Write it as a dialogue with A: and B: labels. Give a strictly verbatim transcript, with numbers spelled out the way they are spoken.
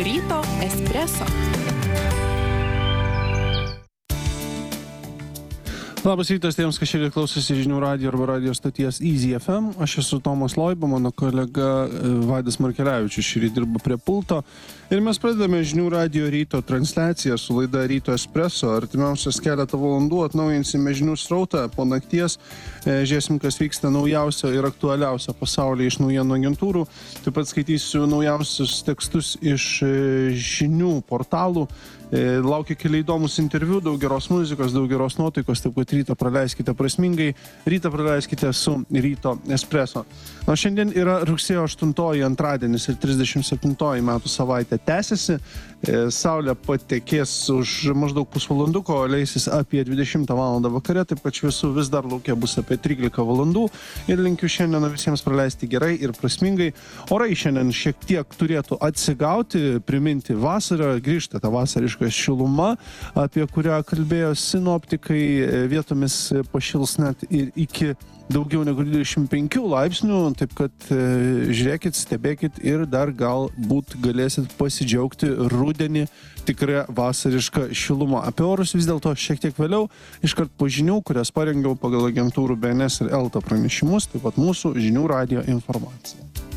A: Ryto espreso.
B: Labas rytas tiems, kas šiandien klausosi žinių radijo arba radijo stoties Easy F M. Aš esu Tomas Loiba, mano kolega Vaidas Markelevičius šį rytą dirba prie pulto. Ir mes pradedame žinių radijo ryto transliaciją su laida Ryto espreso. Artimiausias keletą valandų atnaujinsime žinių srautą. Po nakties žiūrėsim, kas vyksta naujausio ir aktualiausio pasaulyje iš naujienų agentūrų. Taip pat skaitysiu naujausius tekstus iš žinių portalų. Laukia keli įdomus interviu, daug geros muzikos, daug geros nuotaikos, taip pat rytą praleiskite prasmingai, rytą praleiskite su Ryto espreso. Na, šiandien yra rugsėjo aštuntoji antradienis ir trisdešimt septintoji metų savaitė tęsiasi. Saulė patekės už maždaug pusvalanduko, leisis apie dvidešimtą valandą vakare, taip pat šviesų vis dar laukia bus apie trylika valandų ir linkiu šiandien visiems praleisti gerai ir prasmingai. Orai šiandien šiek tiek turėtų atsigauti, priminti vasarą, grįžta ta vasariška šiluma, apie kurią kalbėjo sinoptikai, vietomis pašils net ir iki daugiau negu dvidešimt penkių laipsnių, taip kad e, žiūrėkit, stebėkit ir dar galbūt galėsit pasidžiaugti rudenį tikrą vasarišką šilumą. Apie orus vis dėlto šiek tiek vėliau, iškart po žinių, kurias parengiau pagal agentūrų B N S ir Elta pranešimus, taip pat mūsų žinių radijo informacija.